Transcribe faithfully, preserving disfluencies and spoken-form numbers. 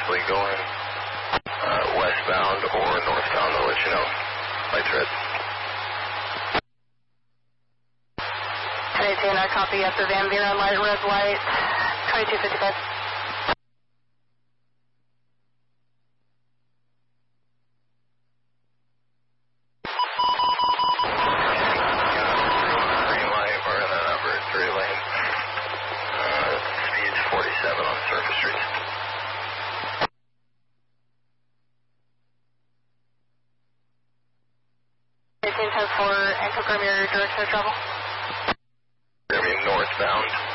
possibly going uh, westbound or northbound. I'll let you know. Lights red. ten eighteen, I copy up the Van Buren light, red light, twenty-two fifty-five. Green light, we're in that number, three lane. Uh, speed's forty-seven on surface streets. eighteen ten four, and confirm your direction of travel. You're going to be northbound.